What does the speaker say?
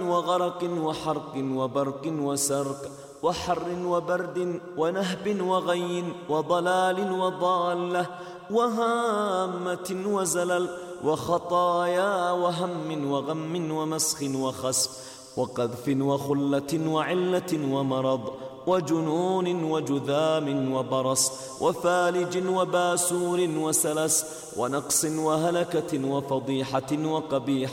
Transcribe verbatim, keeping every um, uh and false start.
وغرق وحرق وبرق وسرق وحر وبرد ونهب وغي وضلال وضالة وهامة وزلل وخطايا وهم وغم ومسخ وخسف وقذف وخلة وعلة ومرض وجنون وجذام وبرص وفالج وباسور وسلس ونقص وهلكة وفضيحة وقبيحة